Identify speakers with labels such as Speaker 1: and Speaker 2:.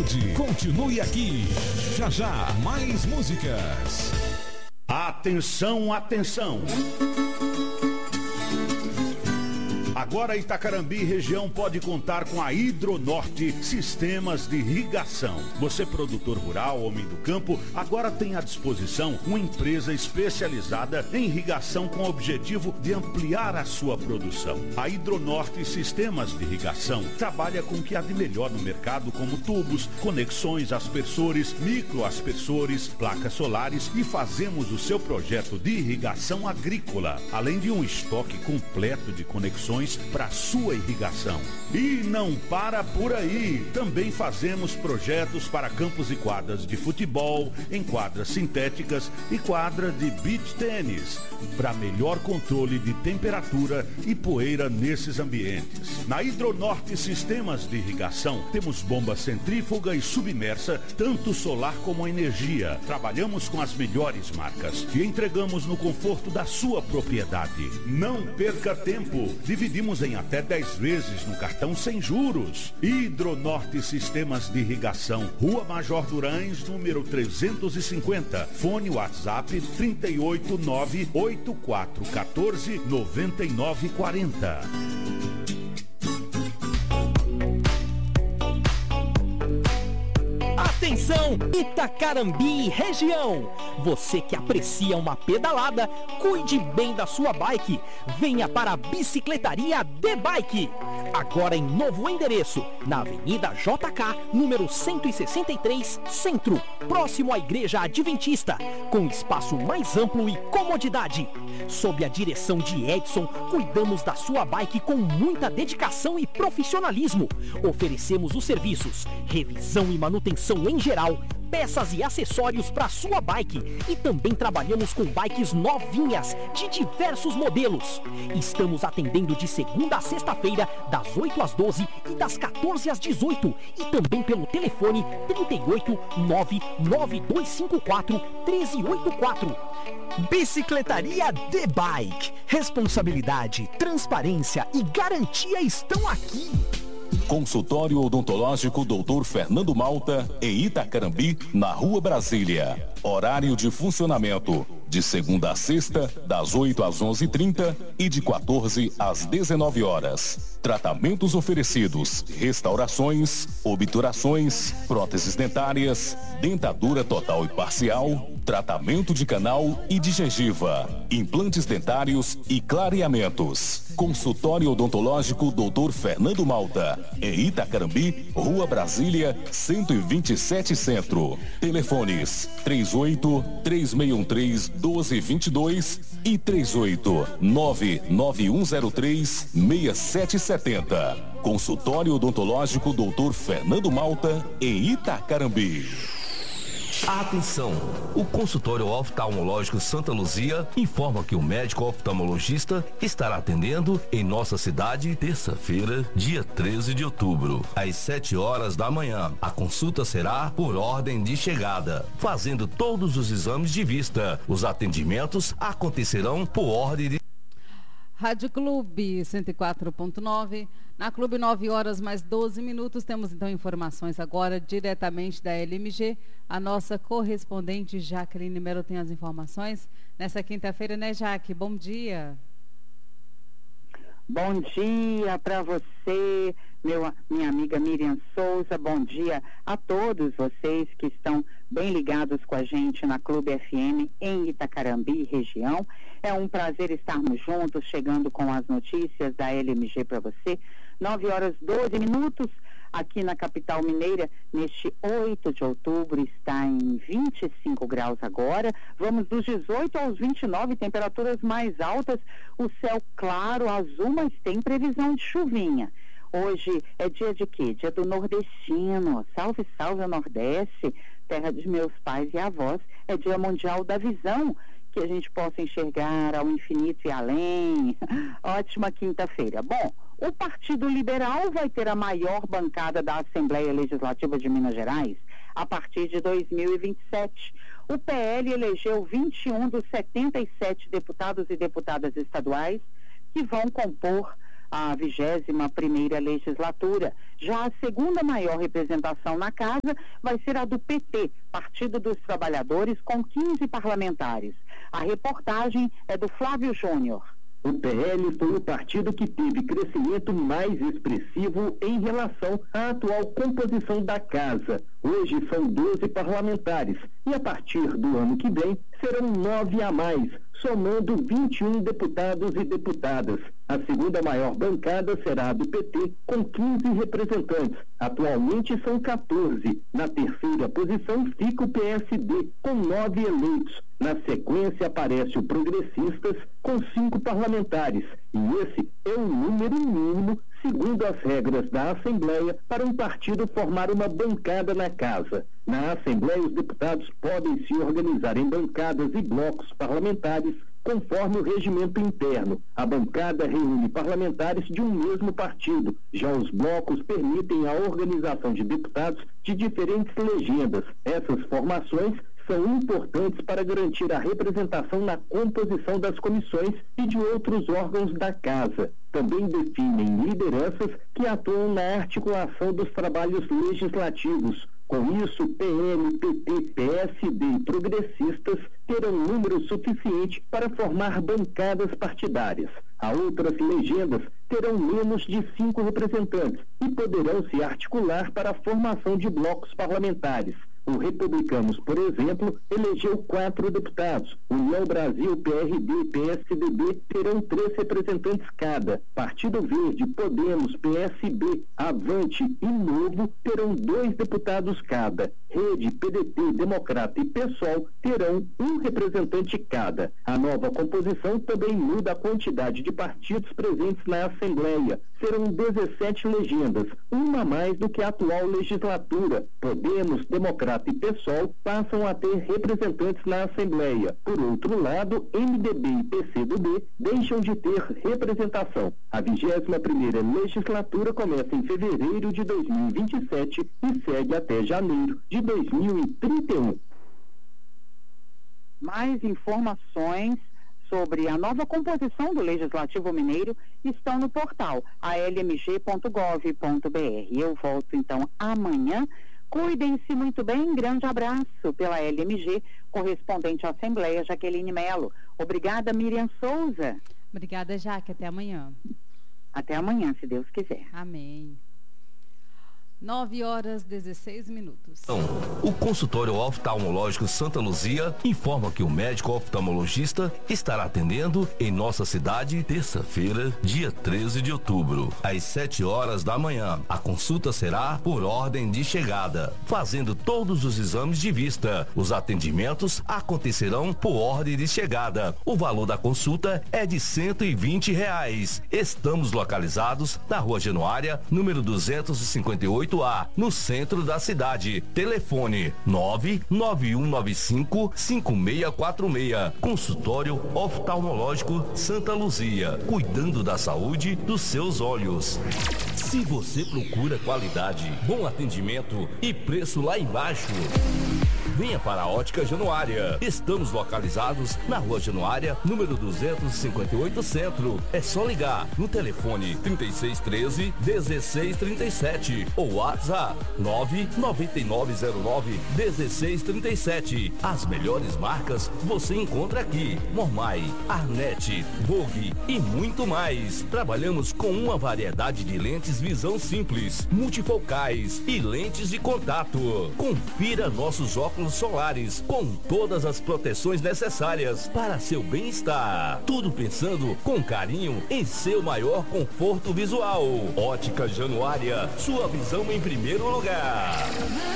Speaker 1: mude, continue aqui. Já já, mais músicas.
Speaker 2: Atenção, atenção! Agora Itacarambi e região pode contar com a Hidronorte Sistemas de Irrigação. Você, produtor rural, homem do campo, agora tem à disposição uma empresa especializada em irrigação com o objetivo de ampliar a sua produção. A Hidronorte Sistemas de Irrigação trabalha com o que há de melhor no mercado, como tubos, conexões, aspersores, microaspersores, placas solares, e fazemos o seu projeto de irrigação agrícola, além de um estoque completo de conexões para sua irrigação. E não para por aí. Também fazemos projetos para campos e quadras de futebol, em quadras sintéticas e quadra de beach tênis, para melhor controle de temperatura e poeira nesses ambientes. Na Hidronorte Sistemas de Irrigação, temos bomba centrífuga e submersa, tanto solar como energia. Trabalhamos com as melhores marcas e entregamos no conforto da sua propriedade. Não perca tempo. Dividimos em até 10 vezes no cartão sem juros. Hidronorte Sistemas de Irrigação, Rua Major Durães, número 350. Fone WhatsApp 389-8414-9940.
Speaker 3: Atenção, Itacarambi região! Você que aprecia uma pedalada, cuide bem da sua bike. Venha para a Bicicletaria D-Bike. Agora em novo endereço, na Avenida JK, número 163, Centro, próximo à Igreja Adventista, com espaço mais amplo e comodidade. Sob a direção de Edson, cuidamos da sua bike com muita dedicação e profissionalismo. Oferecemos os serviços, revisão e manutenção em geral, peças e acessórios para sua bike, e também trabalhamos com bikes novinhas de diversos modelos. Estamos atendendo de segunda a sexta-feira, das 8 às 12 e das 14 às 18, e também pelo telefone 38 99254 1384. Bicicletaria D-Bike. Responsabilidade, transparência e garantia estão aqui.
Speaker 4: Consultório Odontológico Dr. Fernando Malta, em Itacarambi, na Rua Brasília. Horário de funcionamento: de segunda a sexta, das 8 às 11h30 e de 14 às 19 horas. Tratamentos oferecidos: restaurações, obturações, próteses dentárias, dentadura total e parcial, tratamento de canal e de gengiva, implantes dentários e clareamentos. Consultório Odontológico Dr. Fernando Malta, em Itacarambi, Rua Brasília, 127 Centro. Telefones 38-3613-1222 e 38-99103-6770. Consultório Odontológico Dr. Fernando Malta, em Itacarambi.
Speaker 5: Atenção! O consultório oftalmológico Santa Luzia informa que o médico oftalmologista estará atendendo em nossa cidade terça-feira, dia 13 de outubro, às 7 horas da manhã. A consulta será por ordem de chegada, fazendo todos os exames de vista. Os atendimentos acontecerão por ordem de...
Speaker 6: Rádio Clube 104.9. Na Clube 9 horas mais 12 minutos, temos então informações agora diretamente da LMG. A nossa correspondente Jaqueline Melo tem as informações nessa quinta-feira, né, Jaque? Bom dia.
Speaker 7: Bom dia para você, minha amiga Miriam Souza. Bom dia a todos vocês que estão bem ligados com a gente na Clube FM em Itacarambi, região. É um prazer estarmos juntos, chegando com as notícias da LMG para você. 9 horas 12 minutos, aqui na capital mineira, neste 8 de outubro, está em 25 graus agora. Vamos dos 18 aos 29, temperaturas mais altas, o céu claro, azul, mas tem previsão de chuvinha. Hoje é dia de quê? Dia do nordestino. Salve, salve o Nordeste, terra dos meus pais e avós. É dia mundial da visão, que a gente possa enxergar ao infinito e além. Ótima quinta-feira. Bom, o Partido Liberal vai ter a maior bancada da Assembleia Legislativa de Minas Gerais a partir de 2027. O PL elegeu 21 dos 77 deputados e deputadas estaduais que vão compor a 21ª legislatura. Já a segunda maior representação na casa vai ser a do PT, Partido dos Trabalhadores, com 15 parlamentares. A reportagem é do Flávio Júnior.
Speaker 8: O PL foi o partido que teve crescimento mais expressivo em relação à atual composição da casa. Hoje são 12 parlamentares e a partir do ano que vem serão 9 a mais, somando 21 deputados e deputadas. A segunda maior bancada será a do PT, com 15 representantes. Atualmente são 14. Na terceira posição fica o PSD, com 9 eleitos. Na sequência aparece o Progressistas, com 5 parlamentares. E esse é o número mínimo, segundo as regras da Assembleia, para um partido formar uma bancada na casa. Na Assembleia, os deputados podem se organizar em bancadas e blocos parlamentares, conforme o regimento interno. A bancada reúne parlamentares de um mesmo partido. Já os blocos permitem a organização de deputados de diferentes legendas. Essas formações são importantes para garantir a representação na composição das comissões e de outros órgãos da Casa. Também definem lideranças que atuam na articulação dos trabalhos legislativos. Com isso, PL, PT, PSD e progressistas terão número suficiente para formar bancadas partidárias. As outras legendas terão menos de 5 representantes e poderão se articular para a formação de blocos parlamentares. O Republicanos, por exemplo, elegeu 4 deputados. União Brasil, PRD e PSDB terão 3 representantes cada. Partido Verde, Podemos, PSB, Avante e Novo terão 2 deputados cada. Rede, PDT, Democrata e PSOL terão 1 representante cada. A nova composição também muda a quantidade de partidos presentes na Assembleia. Serão 17 legendas, uma a mais do que a atual legislatura. Podemos, Democrata e PSOL passam a ter representantes na Assembleia. Por outro lado, MDB e PCdoB deixam de ter representação. A 21ª legislatura começa em fevereiro de 2027 e segue até janeiro de 2031.
Speaker 7: Mais informações sobre a nova composição do Legislativo Mineiro estão no portal almg.gov.br. Eu volto então amanhã. Cuidem-se muito bem, grande abraço pela LMG, correspondente à Assembleia, Jaqueline Melo. Obrigada, Miriam Souza.
Speaker 6: Obrigada, Jaque. Até amanhã.
Speaker 7: Até amanhã, se Deus quiser.
Speaker 6: Amém. 9h16.
Speaker 5: O consultório oftalmológico Santa Luzia informa que o médico oftalmologista estará atendendo em nossa cidade terça-feira, dia 13 de outubro, às 7 horas da manhã. A consulta será por ordem de chegada, fazendo todos os exames de vista. Os atendimentos acontecerão por ordem de chegada. O valor da consulta é de R$120. Estamos localizados na Rua Januária, número 258A, no centro da cidade. Telefone 99195-5646. Consultório oftalmológico Santa Luzia, cuidando da saúde dos seus olhos. Se você procura qualidade, bom atendimento e preço lá embaixo, venha para a Ótica Januária. Estamos localizados na Rua Januária, número 258 Centro. É só ligar no telefone 3613-1637 ou WhatsApp 99909-1637. As melhores marcas você encontra aqui: Mormai, Arnett, Vogue e muito mais. Trabalhamos com uma variedade de lentes visão simples, multifocais e lentes de contato. Confira nossos óculos solares com todas as proteções necessárias para seu bem-estar. Tudo pensando com carinho em seu maior conforto visual. Ótica Januária, sua visão em primeiro lugar.